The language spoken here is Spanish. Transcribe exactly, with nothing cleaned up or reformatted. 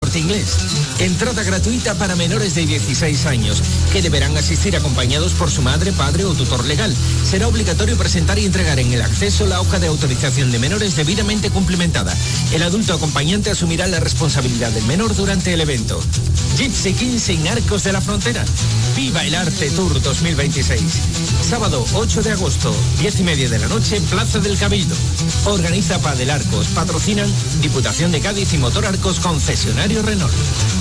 Corte Inglés. Entrada gratuita para menores de dieciséis años, que deberán asistir acompañados por su madre, padre o tutor legal. Será obligatorio presentar y entregar en el acceso la hoja de autorización de menores debidamente cumplimentada. El adulto acompañante asumirá la responsabilidad del menor durante el evento. Gypsy Kings en Arcos de la Frontera. Viva el Arte Tour dos mil veintiséis. Sábado ocho de agosto, diez y media de la noche, Plaza del Cabildo. Organiza Padel Arcos. Patrocinan Diputación de Cádiz y Motor Arcos, concesionario Renault.